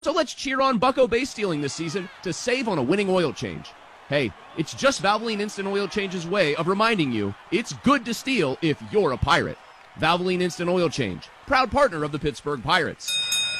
So let's cheer on Bucko base stealing this season to save on a winning oil change. Hey, it's just Valvoline Instant Oil Change's way of reminding you it's good to steal if you're a pirate. Valvoline Instant Oil Change, proud partner of the Pittsburgh Pirates.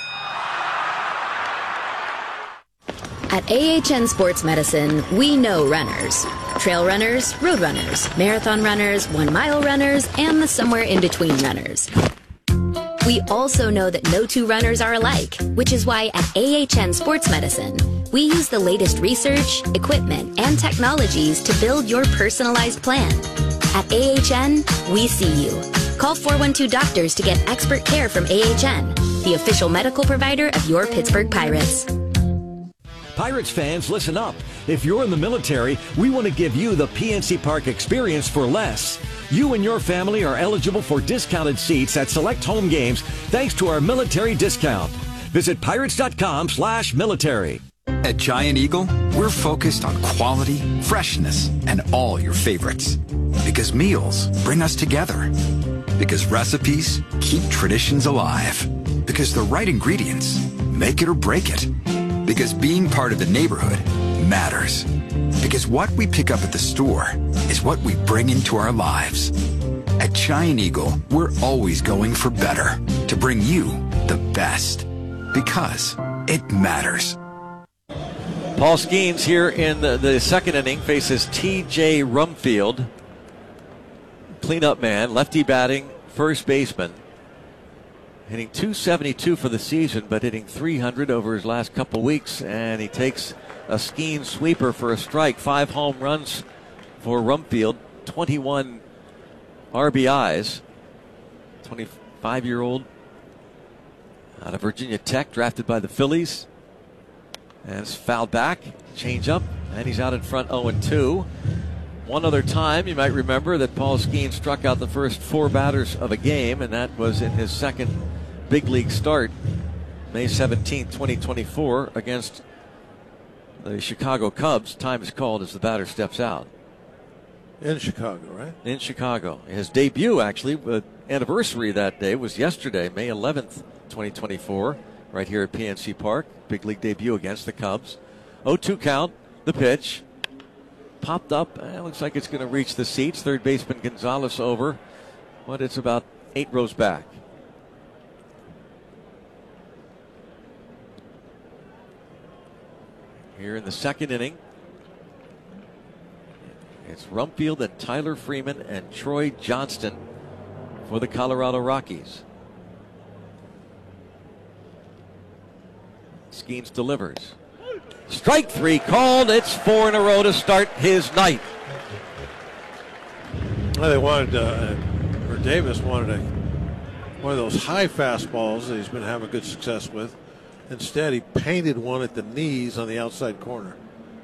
At AHN Sports Medicine, we know runners. Trail runners, road runners, marathon runners, 1 mile runners, and the somewhere in between runners. We also know that no two runners are alike, which is why at AHN Sports Medicine, we use the latest research, equipment, and technologies to build your personalized plan. At AHN, we see you. Call 412-DOCTORS to get expert care from AHN, the official medical provider of your Pittsburgh Pirates. Pirates fans, listen up. If you're in the military, we want to give you the PNC Park experience for less. You and your family are eligible for discounted seats at select home games thanks to our military discount. Visit pirates.com/military. At Giant Eagle, we're focused on quality, freshness, and all your favorites. Because meals bring us together. Because recipes keep traditions alive. Because the right ingredients make it or break it. Because being part of the neighborhood matters. Because what we pick up at the store is what we bring into our lives. At Giant Eagle, we're always going for better to bring you the best. Because it matters. Paul Skeens here in the second inning faces T.J. Rumfield. Cleanup man, lefty batting, first baseman. Hitting .272 for the season, but hitting .300 over his last couple weeks. And he takes a Skeens sweeper for a strike. 5 home runs for Rumfield. 21 RBIs. 25-year-old out of Virginia Tech, drafted by the Phillies. And it's fouled back. Change up. And he's out in front 0-2. One other time, you might remember that Paul Skeens struck out the first 4 batters of a game, and that was in his second big league start, May 17, 2024, against the Chicago Cubs. Time is called as the batter steps out. In Chicago, right? In Chicago. His debut, actually, anniversary that day was yesterday, May 11th, 2024, right here at PNC Park. Big league debut against the Cubs. 0-2 count, the pitch. Popped up, looks like it's going to reach the seats. Third baseman Gonzalez over, but it's about 8 rows back. Here in the second inning, it's Rumfield and Tyler Freeman and Troy Johnston for the Colorado Rockies. Skeens delivers. Strike 3 called. It's 4 in a row to start his night. Well, they wanted, or Davis wanted one of those high fastballs that he's been having good success with. Instead, he painted one at the knees on the outside corner.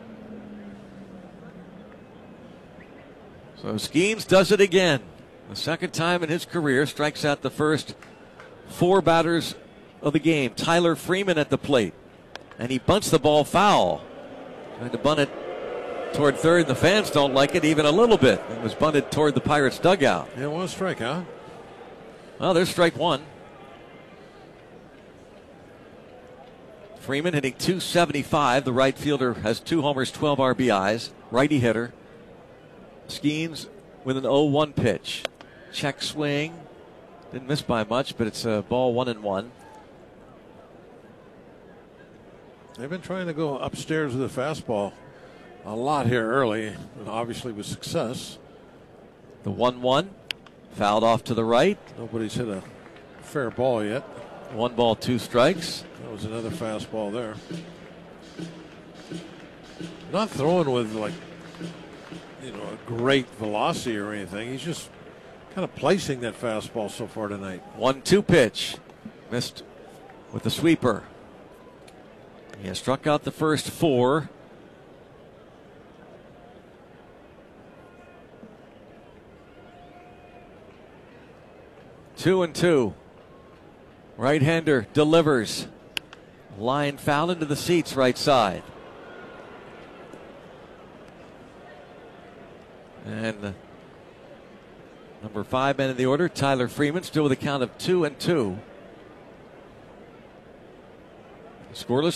So Skeens does it again. The second time in his career, strikes out the first 4 batters of the game. Tyler Freeman at the plate. And he bunts the ball foul. Trying to bunt it toward third. The fans don't like it even a little bit. It was bunted toward the Pirates' dugout. Yeah, one strike, huh? Well, there's strike 1. Freeman hitting .275. The right fielder has 2 homers, 12 RBIs. Righty hitter. Skeens with an 0-1 pitch. Check swing. Didn't miss by much, but it's a ball 1-1. They've been trying to go upstairs with the fastball a lot here early, and obviously with success. The 1-1. Fouled off to the right. Nobody's hit a fair ball yet. 1 ball, 2 strikes. That was another fastball there. Not throwing with, like, a great velocity or anything. He's just kind of placing that fastball so far tonight. 1-2 pitch. Missed with the sweeper. He has struck out the first 4. Two and two. Right-hander delivers. Line foul into the seats right side. And number 5 man in the order, Tyler Freeman, still with a count of 2-2. Scoreless